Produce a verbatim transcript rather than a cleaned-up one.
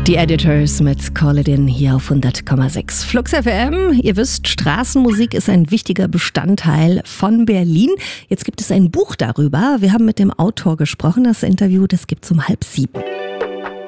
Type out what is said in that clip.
Die Editors mit Call It In hier auf hundert Komma sechs. Flux F M, ihr wisst, Straßenmusik ist ein wichtiger Bestandteil von Berlin. Jetzt gibt es ein Buch darüber. Wir haben mit dem Autor gesprochen. Das Interview, das gibt's um halb sieben.